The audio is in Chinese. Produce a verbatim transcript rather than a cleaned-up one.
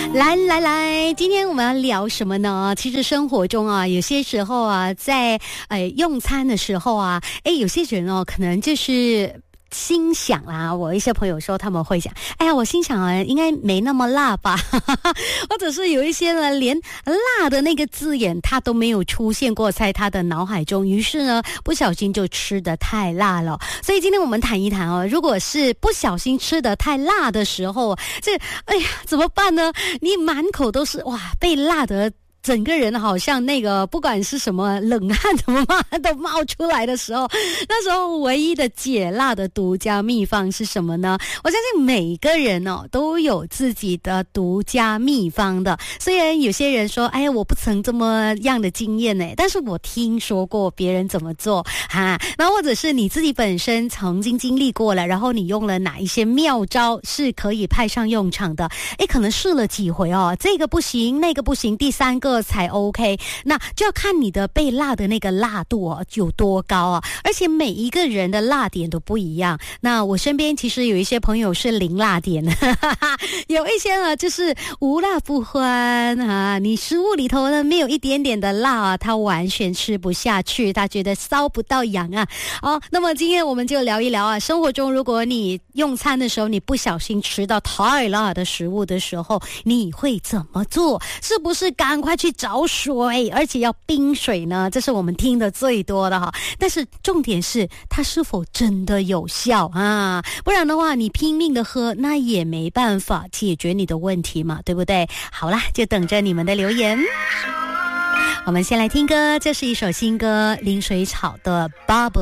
来来来，今天我们要聊什么呢？其实生活中啊，有些时候啊，在呃用餐的时候啊，哎，有些人哦，可能就是心想啦，我一些朋友说他们会讲，哎呀，我心想啊，应该没那么辣吧，或者是有一些呢，连辣的那个字眼他都没有出现过在他的脑海中，于是呢，不小心就吃得太辣了。所以今天我们谈一谈哦，如果是不小心吃得太辣的时候，这哎呀怎么办呢？你满口都是哇，被辣的。整个人好像那个不管是什么冷汗怎么骂都冒出来的时候，那时候唯一的解辣的独家秘方是什么呢？我相信每个人哦都有自己的独家秘方的。虽然有些人说哎呀我不曾这么样的经验呢，但是我听说过别人怎么做哈，那或者是你自己本身曾经经历过了，然后你用了哪一些妙招是可以派上用场的，诶可能试了几回哦，这个不行那个不行，第三个才 OK， 那就要看你的被辣的那个辣度哦有多高啊，而且每一个人的辣点都不一样。那我身边其实有一些朋友是零辣点有一些呢就是无辣不欢啊，你食物里头呢没有一点点的辣啊，他完全吃不下去，他觉得搔不到痒啊。好，那么今天我们就聊一聊啊，生活中如果你用餐的时候你不小心吃到太辣的食物的时候，你会怎么做？是不是赶快去找水，而且要冰水呢？这是我们听的最多的哈。但是重点是它是否真的有效啊？不然的话你拼命的喝，那也没办法解决你的问题嘛，对不对？好啦，就等着你们的留言。我们先来听歌，这是一首新歌，林水草的 Bubble。